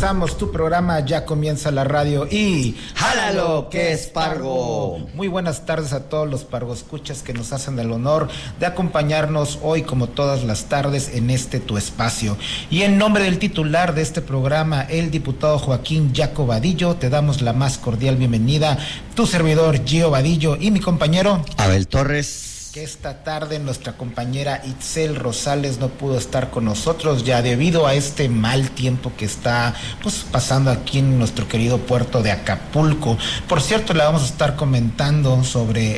comenzamos tu programa, ya comienza la radio y ¡jálalo que es Pargo! Muy buenas tardes a todos los Pargo escuchas que nos hacen el honor de acompañarnos hoy como todas las tardes en este tu espacio. Y en nombre del titular de este programa, el diputado Joaquín Yaco Vadillo, te damos la más cordial bienvenida, tu servidor Gio Vadillo y mi compañero Abel Torres. Que esta tarde nuestra compañera Itzel Rosales no pudo estar con nosotros ya debido a este mal tiempo que está pasando aquí en nuestro querido puerto de Acapulco. Por cierto, le vamos a estar comentando sobre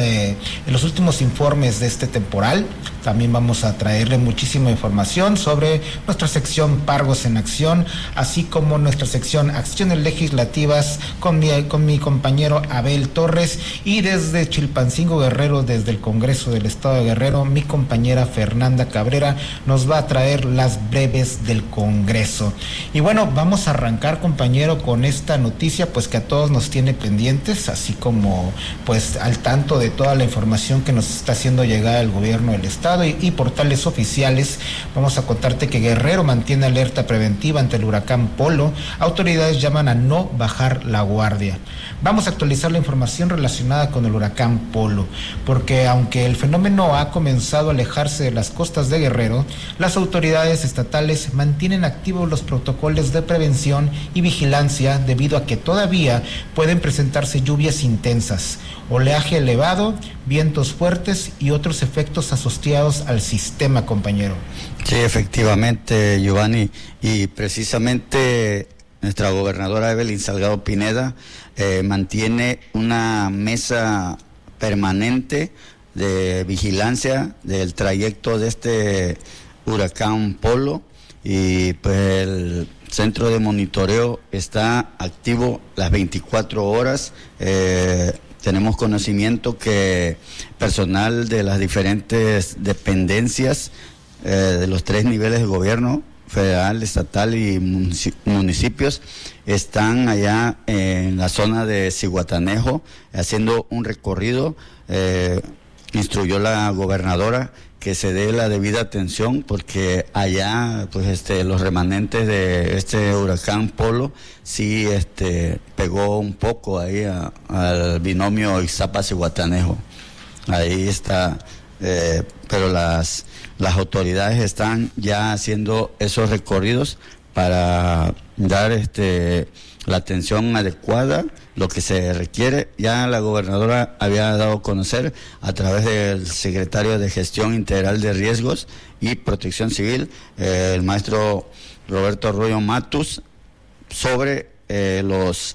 los últimos informes de este temporal. También vamos a traerle muchísima información sobre nuestra sección Pargos en Acción, así como nuestra sección Acciones Legislativas con mi compañero Abel Torres, y desde Chilpancingo Guerrero, desde el Congreso del Estado de Guerrero, mi compañera Fernanda Cabrera nos va a traer las breves del Congreso. Y bueno, vamos a arrancar, compañero, con esta noticia pues que a todos nos tiene pendientes, así como pues al tanto de toda la información que nos está haciendo llegar el gobierno del Estado y portales oficiales. Vamos a contarte que Guerrero mantiene alerta preventiva ante el huracán Polo. Autoridades llaman a no bajar la guardia. Vamos a actualizar la información relacionada con el huracán Polo, porque aunque el fenómeno ha comenzado a alejarse de las costas de Guerrero, las autoridades estatales mantienen activos los protocolos de prevención y vigilancia debido a que todavía pueden presentarse lluvias intensas, oleaje elevado, vientos fuertes y otros efectos asociados al sistema, compañero. Sí, efectivamente, Giovanni, y precisamente nuestra gobernadora Evelyn Salgado Pineda mantiene una mesa permanente de vigilancia del trayecto de este huracán Polo, y pues el centro de monitoreo está activo las 24 horas. Tenemos conocimiento que personal de las diferentes dependencias de los 3 niveles de gobierno, federal, estatal y municipios, están allá en la zona de Zihuatanejo haciendo un recorrido. Instruyó la gobernadora que se dé la debida atención porque allá pues los remanentes de este huracán Polo sí pegó un poco ahí al binomio Ixtapa-Zihuatanejo. Ahí está, pero las autoridades están ya haciendo esos recorridos para dar la atención adecuada, lo que se requiere. Ya la gobernadora había dado a conocer a través del secretario de Gestión Integral de Riesgos y Protección Civil, el maestro Roberto Arroyo Matus, sobre los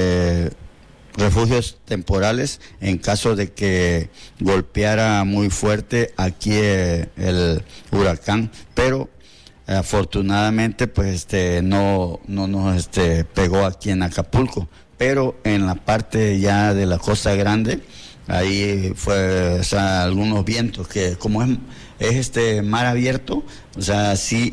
refugios temporales en caso de que golpeara muy fuerte aquí el huracán, pero afortunadamente pues no nos pegó aquí en Acapulco, pero en la parte ya de la Costa Grande ahí fue, algunos vientos que como es mar abierto, sí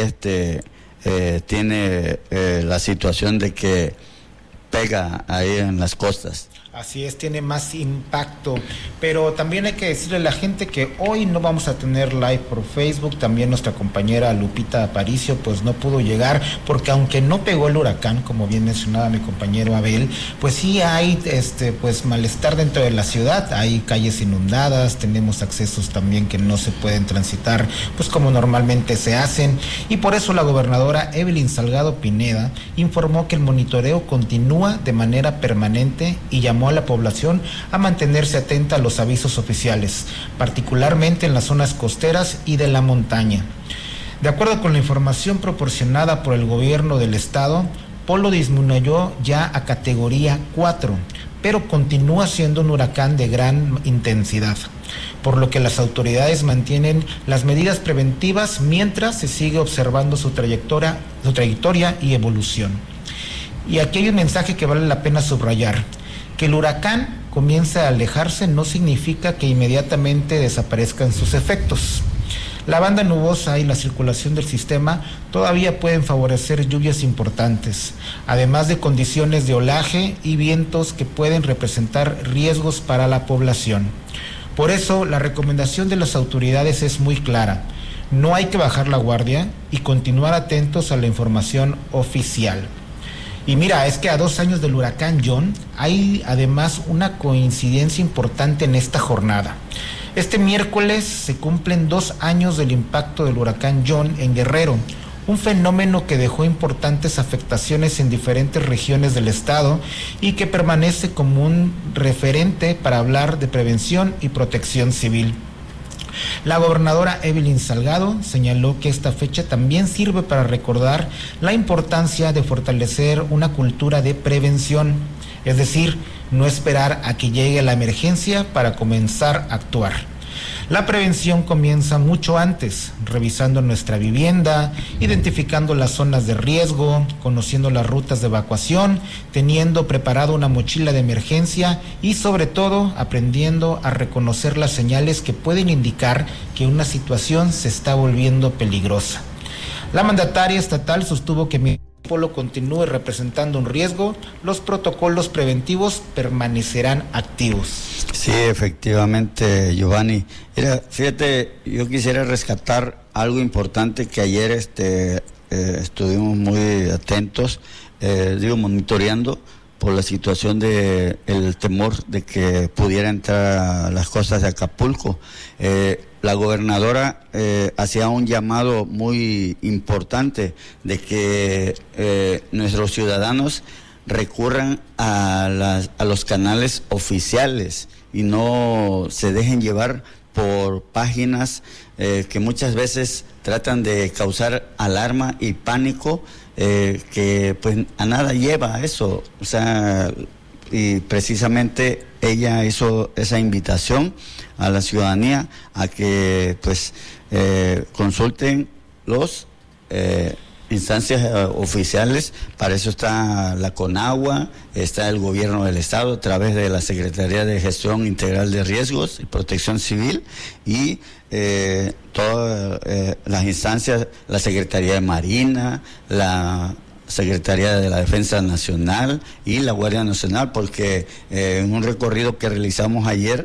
tiene la situación de que pega ahí en las costas. Así es, tiene más impacto, pero también hay que decirle a la gente que hoy no vamos a tener live por Facebook. También nuestra compañera Lupita Aparicio pues no pudo llegar, porque aunque no pegó el huracán, como bien mencionaba mi compañero Abel, pues sí hay pues malestar dentro de la ciudad. Hay calles inundadas, tenemos accesos también que no se pueden transitar pues como normalmente se hacen, y por eso la gobernadora Evelyn Salgado Pineda informó que el monitoreo continúa de manera permanente y llamó a la población a mantenerse atenta a los avisos oficiales, particularmente en las zonas costeras y de la montaña. De acuerdo con la información proporcionada por el gobierno del estado, Polo disminuyó ya a categoría 4, pero continúa siendo un huracán de gran intensidad, por lo que las autoridades mantienen las medidas preventivas mientras se sigue observando su trayectoria y evolución. Y aquí hay un mensaje que vale la pena subrayar: que el huracán comience a alejarse no significa que inmediatamente desaparezcan sus efectos. La banda nubosa y la circulación del sistema todavía pueden favorecer lluvias importantes, además de condiciones de oleaje y vientos que pueden representar riesgos para la población. Por eso, la recomendación de las autoridades es muy clara: No hay que bajar la guardia y continuar atentos a la información oficial. Y mira, es que a 2 años del huracán John hay además una coincidencia importante en esta jornada. Este miércoles se cumplen 2 años del impacto del huracán John en Guerrero, un fenómeno que dejó importantes afectaciones en diferentes regiones del estado y que permanece como un referente para hablar de prevención y protección civil. La gobernadora Evelyn Salgado señaló que esta fecha también sirve para recordar la importancia de fortalecer una cultura de prevención, es decir, no esperar a que llegue la emergencia para comenzar a actuar. La prevención comienza mucho antes, revisando nuestra vivienda, identificando las zonas de riesgo, conociendo las rutas de evacuación, teniendo preparada una mochila de emergencia y sobre todo aprendiendo a reconocer las señales que pueden indicar que una situación se está volviendo peligrosa. La mandataria estatal sostuvo que mientras el pueblo continúe representando un riesgo, los protocolos preventivos permanecerán activos. Sí, efectivamente, Giovanni. Mira, fíjate, yo quisiera rescatar algo importante que ayer estuvimos muy atentos, monitoreando por la situación de el temor de que pudiera entrar a las costas de Acapulco. La gobernadora hacía un llamado muy importante de que nuestros ciudadanos recurran a los canales oficiales y no se dejen llevar por páginas que muchas veces tratan de causar alarma y pánico, que pues a nada lleva a eso. O sea, y precisamente ella hizo esa invitación a la ciudadanía a que pues consulten los instancias oficiales. Para eso está la CONAGUA, está el gobierno del estado a través de la Secretaría de Gestión Integral de Riesgos y Protección Civil y todas las instancias, la Secretaría de Marina, la Secretaría de la Defensa Nacional y la Guardia Nacional, porque en un recorrido que realizamos ayer,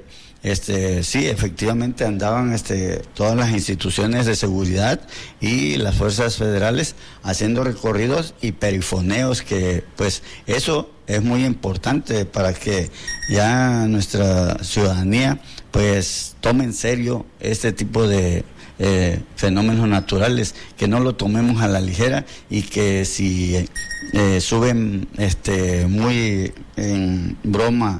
sí, efectivamente andaban todas las instituciones de seguridad y las fuerzas federales haciendo recorridos y perifoneos, que pues eso es muy importante para que ya nuestra ciudadanía pues tome en serio este tipo de fenómenos naturales, que no lo tomemos a la ligera y que si suben muy en broma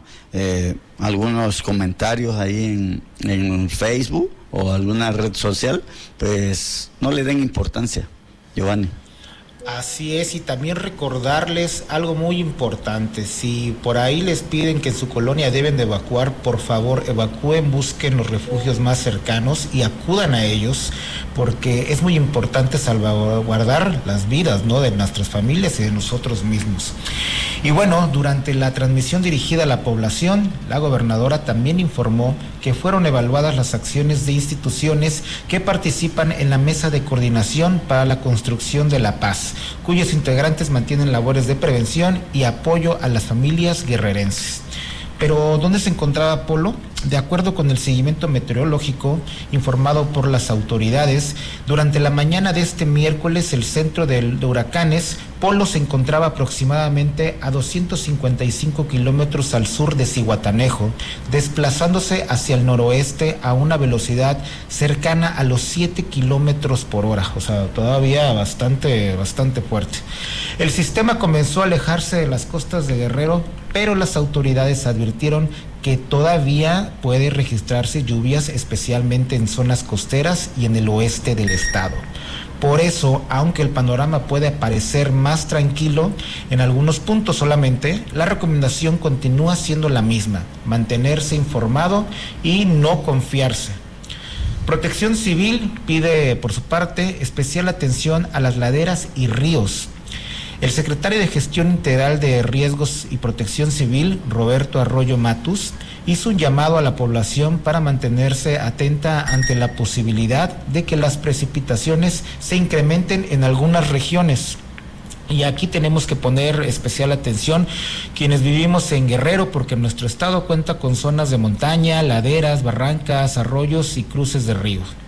algunos comentarios ahí en Facebook o alguna red social, pues no le den importancia, Giovanni. Así es, y también recordarles algo muy importante: si por ahí les piden que en su colonia deben de evacuar, por favor evacúen, busquen los refugios más cercanos y acudan a ellos, porque es muy importante salvaguardar las vidas, ¿no?, de nuestras familias y de nosotros mismos. Y bueno, durante la transmisión dirigida a la población, la gobernadora también informó que fueron evaluadas las acciones de instituciones que participan en la Mesa de Coordinación para la Construcción de la Paz, cuyos integrantes mantienen labores de prevención y apoyo a las familias guerrerenses. Pero, ¿dónde se encontraba Polo? De acuerdo con el seguimiento meteorológico informado por las autoridades, durante la mañana de este miércoles, el centro de huracanes Polo se encontraba aproximadamente a 255 kilómetros al sur de Zihuatanejo, desplazándose hacia el noroeste a una velocidad cercana a los 7 kilómetros por hora, o sea, todavía bastante fuerte. El sistema comenzó a alejarse de las costas de Guerrero, pero las autoridades advirtieron que todavía puede registrarse lluvias, especialmente en zonas costeras y en el oeste del estado. Por eso, aunque el panorama puede parecer más tranquilo en algunos puntos solamente, la recomendación continúa siendo la misma: mantenerse informado y no confiarse. Protección Civil pide, por su parte, especial atención a las laderas y ríos. El secretario de Gestión Integral de Riesgos y Protección Civil, Roberto Arroyo Matus, hizo un llamado a la población para mantenerse atenta ante la posibilidad de que las precipitaciones se incrementen en algunas regiones. Y aquí tenemos que poner especial atención quienes vivimos en Guerrero, porque nuestro estado cuenta con zonas de montaña, laderas, barrancas, arroyos y cruces de ríos.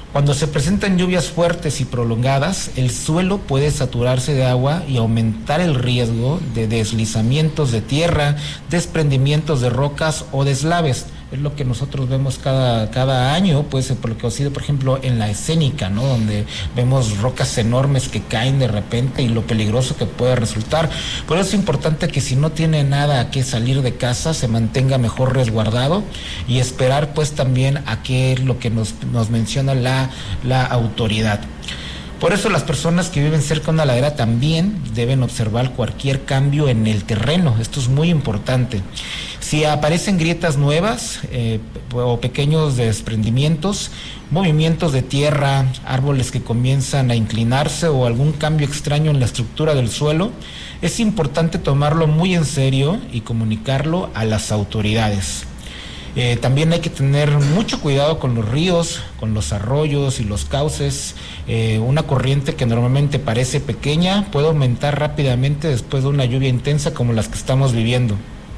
Cuando se presentan lluvias fuertes y prolongadas, el suelo puede saturarse de agua y aumentar el riesgo de deslizamientos de tierra, desprendimientos de rocas o deslaves. Es lo que nosotros vemos cada año, pues por lo que ha sido, por ejemplo, en la escénica, ¿no? Donde vemos rocas enormes que caen de repente y lo peligroso que puede resultar. Por eso es importante que si no tiene nada que salir de casa, se mantenga mejor resguardado y esperar pues también a qué es lo que nos menciona la autoridad. Por eso las personas que viven cerca de una ladera también deben observar cualquier cambio en el terreno. Esto es muy importante. Si aparecen grietas nuevas o pequeños desprendimientos, movimientos de tierra, árboles que comienzan a inclinarse o algún cambio extraño en la estructura del suelo, es importante tomarlo muy en serio y comunicarlo a las autoridades. También hay que tener mucho cuidado con los ríos, con los arroyos y los cauces. Una corriente que normalmente parece pequeña puede aumentar rápidamente después de una lluvia intensa como las que estamos viviendo.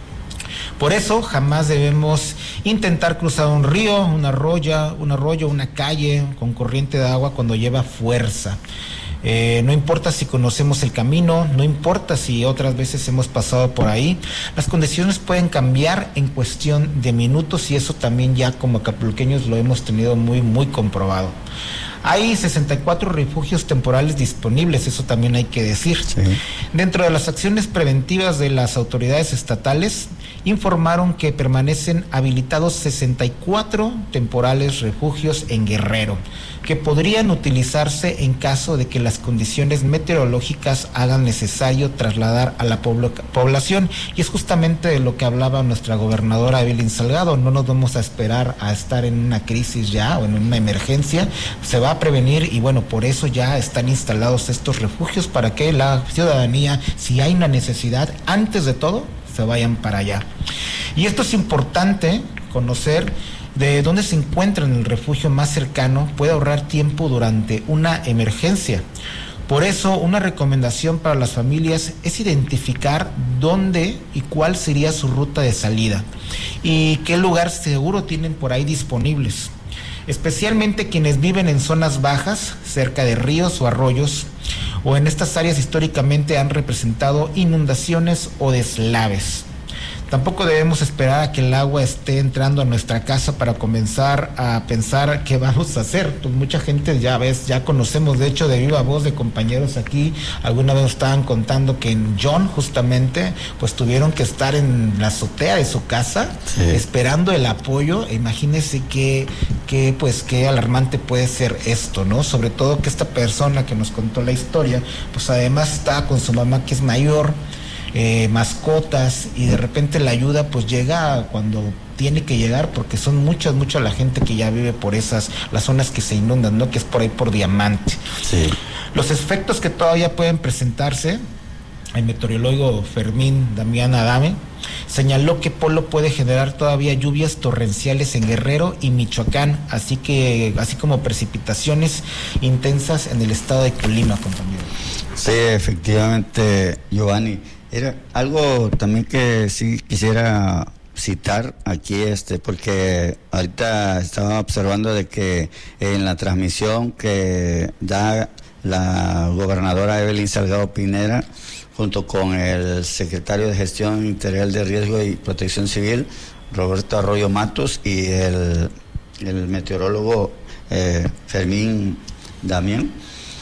Por eso jamás debemos intentar cruzar un río, un arroyo, una calle con corriente de agua cuando lleva fuerza. No importa si conocemos el camino, no importa si otras veces hemos pasado por ahí, las condiciones pueden cambiar en cuestión de minutos y eso también ya como acapulqueños lo hemos tenido muy comprobado. Hay 64 refugios temporales disponibles, eso también hay que decir. Sí. Dentro de las acciones preventivas de las autoridades estatales, informaron que permanecen habilitados 64 temporales refugios en Guerrero, que podrían utilizarse en caso de que las condiciones meteorológicas hagan necesario trasladar a la población. Y es justamente de lo que hablaba nuestra gobernadora Evelyn Salgado. No nos vamos a esperar a estar en una crisis ya o en una emergencia, se va a prevenir y bueno, por eso ya están instalados estos refugios para que la ciudadanía, si hay una necesidad, antes de todo, se vayan para allá. Y esto es importante conocer de dónde se encuentra en el refugio más cercano, puede ahorrar tiempo durante una emergencia. Por eso, una recomendación para las familias es identificar dónde y cuál sería su ruta de salida y qué lugar seguro tienen por ahí disponibles. Especialmente quienes viven en zonas bajas, cerca de ríos o arroyos, o en estas áreas históricamente han representado inundaciones o deslaves. Tampoco debemos esperar a que el agua esté entrando a nuestra casa para comenzar a pensar qué vamos a hacer. Pues mucha gente ya conocemos, de hecho, de viva voz de compañeros aquí, alguna vez nos estaban contando que en John justamente, pues tuvieron que estar en la azotea de su casa, sí, esperando el apoyo. Imagínense qué alarmante puede ser esto, ¿no? Sobre todo que esta persona que nos contó la historia, pues además estaba con su mamá que es mayor, mascotas, y de repente la ayuda pues llega cuando tiene que llegar, porque son mucha la gente que ya vive por las zonas que se inundan, ¿no? Que es por ahí por Diamante. Sí. Los efectos que todavía pueden presentarse, el meteorólogo Fermín Damián Adame señaló que Polo puede generar todavía lluvias torrenciales en Guerrero y Michoacán, así como precipitaciones intensas en el estado de Colima, compañero. Sí, efectivamente, Giovanni. Era algo también que sí quisiera citar aquí, porque ahorita estaba observando de que en la transmisión que da la gobernadora Evelyn Salgado Pineda, junto con el secretario de Gestión Integral de Riesgo y Protección Civil, Roberto Arroyo Matos, y el meteorólogo Fermín Damián,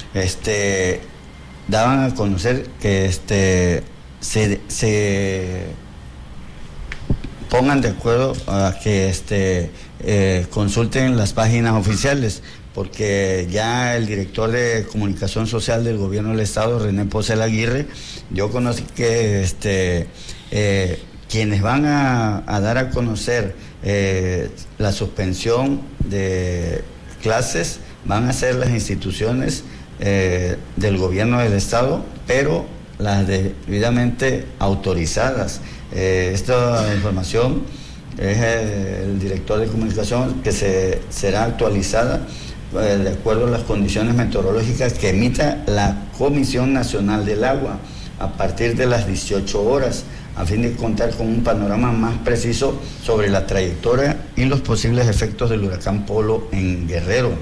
daban a conocer que se pongan de acuerdo a que consulten las páginas oficiales, porque ya el director de comunicación social del gobierno del estado, René Posel Aguirre, yo conocí que quienes van a dar a conocer la suspensión de clases van a ser las instituciones del gobierno del estado, pero las debidamente autorizadas. Esta información es el director de comunicación que será actualizada de acuerdo a las condiciones meteorológicas que emita la Comisión Nacional del Agua a partir de las 18 horas, a fin de contar con un panorama más preciso sobre la trayectoria y los posibles efectos del huracán Polo en Guerrero.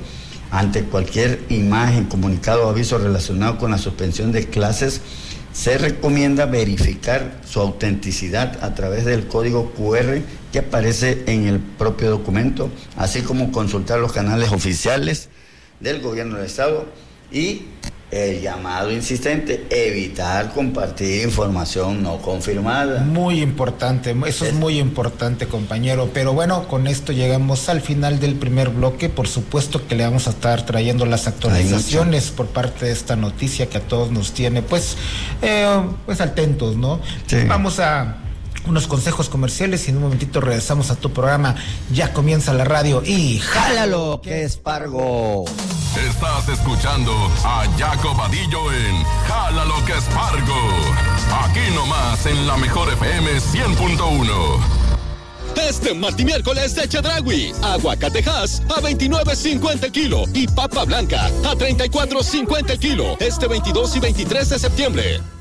Ante cualquier imagen, comunicado o aviso relacionado con la suspensión de clases, se recomienda verificar su autenticidad a través del código QR que aparece en el propio documento, así como consultar los canales oficiales del gobierno del estado y el llamado insistente, evitar compartir información no confirmada. Muy importante, eso es muy importante, compañero. Pero bueno, con esto llegamos al final del primer bloque. Por supuesto que le vamos a estar trayendo las actualizaciones por parte de esta noticia que a todos nos tiene pues atentos, ¿no? Sí. Vamos a unos consejos comerciales y en un momentito regresamos a tu programa. Ya comienza la radio y ¡jálalo que es Pargo! Estás escuchando a Jaco Vadillo en Jálalo que es Pargo. Aquí nomás en la mejor FM 100.1. Este martimiércoles de Chedraui, aguacatejas a $29.50 el kilo y papa blanca a $34.50 el kilo. Este 22 y 23 de septiembre.